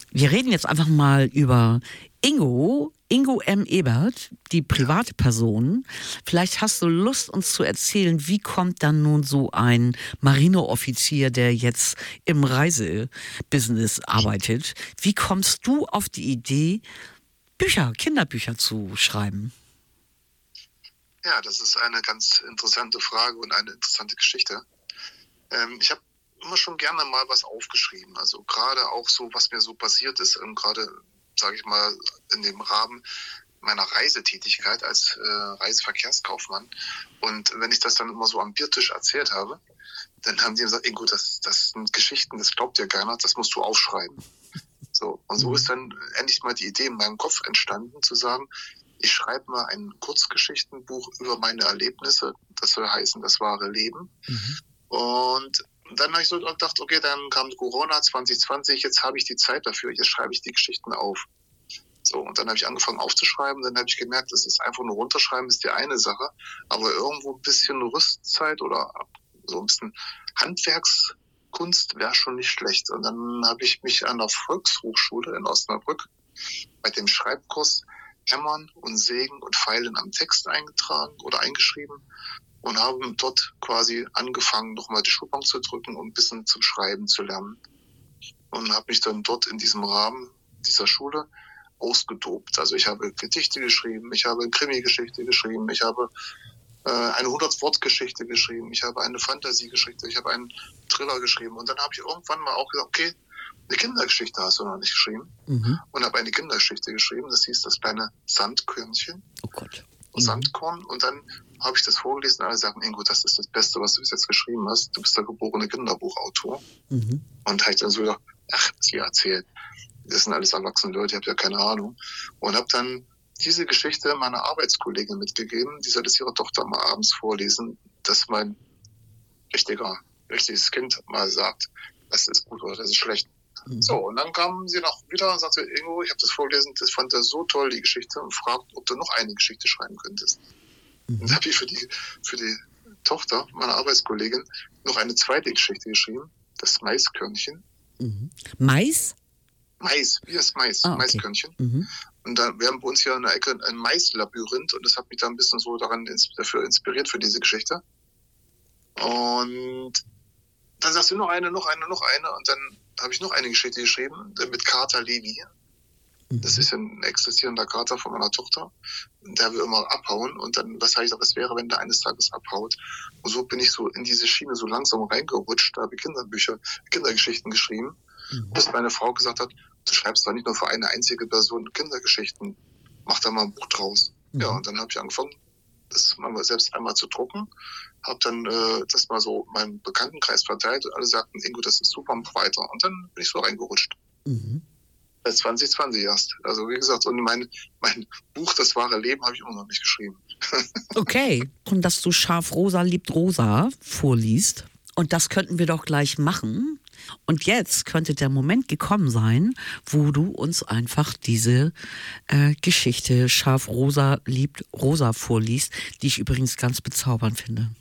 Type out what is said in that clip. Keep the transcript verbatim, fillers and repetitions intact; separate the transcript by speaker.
Speaker 1: Wir reden jetzt einfach mal über Ingo, Ingo M. Ebert, die private Person. Vielleicht hast du Lust, uns zu erzählen, wie kommt dann nun so ein Marineoffizier, der jetzt im Reisebusiness arbeitet, wie kommst du auf die Idee, Bücher, Kinderbücher zu schreiben?
Speaker 2: Ja, das ist eine ganz interessante Frage und eine interessante Geschichte. Ähm, ich habe immer schon gerne mal was aufgeschrieben. Also gerade auch so, was mir so passiert ist, ähm, gerade, sage ich mal, in dem Rahmen meiner Reisetätigkeit als äh, Reiseverkehrskaufmann. Und wenn ich das dann immer so am Biertisch erzählt habe, dann haben die gesagt, Ingo, das, das sind Geschichten, das glaubt dir keiner, das musst du aufschreiben. So, und so ist dann endlich mal die Idee in meinem Kopf entstanden, zu sagen, ich schreibe mal ein Kurzgeschichtenbuch über meine Erlebnisse. Das soll heißen, das wahre Leben. Mhm. Und dann habe ich so gedacht, okay, dann kam Corona zwanzig zwanzig, jetzt habe ich die Zeit dafür, jetzt schreibe ich die Geschichten auf. So, und dann habe ich angefangen aufzuschreiben, dann habe ich gemerkt, das ist einfach nur runterschreiben, ist die eine Sache, aber irgendwo ein bisschen Rüstzeit oder so ein bisschen Handwerkskunst wäre schon nicht schlecht. Und dann habe ich mich an der Volkshochschule in Osnabrück bei dem Schreibkurs Hämmern und Sägen und Feilen am Text eingetragen oder eingeschrieben und habe dort quasi angefangen, nochmal die Schulbank zu drücken und ein bisschen zum Schreiben zu lernen. Und habe mich dann dort in diesem Rahmen dieser Schule ausgetobt. Also ich habe Gedichte geschrieben, ich habe eine Krimi-Geschichte geschrieben, ich habe äh, eine hundert-Wort-Geschichte geschrieben, ich habe eine Fantasiegeschichte, ich habe einen Thriller geschrieben. Und dann habe ich irgendwann mal auch gesagt, okay, eine Kindergeschichte hast du noch nicht geschrieben. Mhm. Und habe eine Kindergeschichte geschrieben, das hieß das kleine Sandkörnchen.
Speaker 1: Oh Gott.
Speaker 2: Mhm. Sandkorn. Und dann habe ich das vorgelesen und alle sagen, Ingo, das ist das Beste, was du bis jetzt geschrieben hast. Du bist der geborene Kinderbuchautor. Mhm. Und habe ich dann so gedacht, ach, was ihr erzählt. Das sind alles erwachsene Leute, ich habe ja keine Ahnung. Und habe dann diese Geschichte meiner Arbeitskollegin mitgegeben. Die soll das ihrer Tochter mal abends vorlesen, dass mein richtiger, richtiges Kind mal sagt, das ist gut oder das ist schlecht. Mhm. So, und dann kam sie noch wieder und sagte, Ingo, ich habe das vorgelesen, das fand er so toll, die Geschichte, und fragt, ob du noch eine Geschichte schreiben könntest. Mhm. Und dann habe ich für die, für die Tochter meiner Arbeitskollegin noch eine zweite Geschichte geschrieben, das Maiskörnchen.
Speaker 1: Mhm. Mais?
Speaker 2: Mais, wie das Mais, ah, okay. Maiskörnchen. Mhm. Und da, wir haben bei uns hier in der Ecke ein Maislabyrinth und das hat mich da ein bisschen so daran dafür inspiriert für diese Geschichte. Und dann sagst du noch eine, noch eine, noch eine und dann habe ich noch eine Geschichte geschrieben mit Kater Levi. Mhm. Das ist ein existierender Kater von meiner Tochter. Der will immer abhauen und dann, was heißt, was wäre, wenn der eines Tages abhaut? Und so bin ich so in diese Schiene so langsam reingerutscht, da habe ich Kinderbücher, Kindergeschichten geschrieben. Mhm. Bis meine Frau gesagt hat, du schreibst doch nicht nur für eine einzige Person Kindergeschichten, mach da mal ein Buch draus. Mhm. Ja, und dann habe ich angefangen, das mal selbst einmal zu drucken, habe dann äh, das mal so meinem Bekanntenkreis verteilt und alle sagten, Ingo, das ist super, mach weiter. Und dann bin ich so reingerutscht. Mhm. Seit zwanzig zwanzig erst. Also wie gesagt, und mein, mein Buch, das wahre Leben, habe ich immer noch nicht geschrieben.
Speaker 1: Okay, und dass du Schaf Rosa liebt Rosa vorliest. Und das könnten wir doch gleich machen. Und jetzt könnte der Moment gekommen sein, wo du uns einfach diese äh, Geschichte Schaf Rosa liebt Rosa vorliest, die ich übrigens ganz bezaubernd finde.